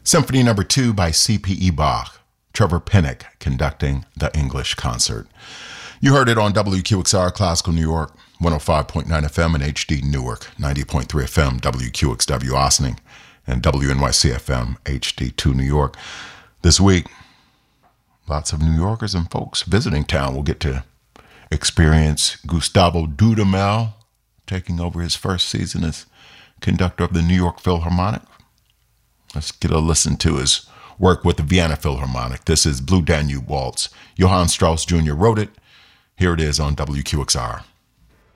Symphony Number 2 by C.P.E. Bach. Trevor Pinnock conducting the English concert. You heard it on WQXR Classical New York, 105.9 FM and HD Newark, 90.3 FM WQXW Ossining, and WNYC FM HD2 New York. This week, lots of New Yorkers and folks visiting town will get to experience Gustavo Dudamel taking over his first season as conductor of the New York Philharmonic. Let's get a listen to his work with the Vienna Philharmonic. This is Blue Danube Waltz. Johann Strauss Jr. wrote it. Here it is on WQXR.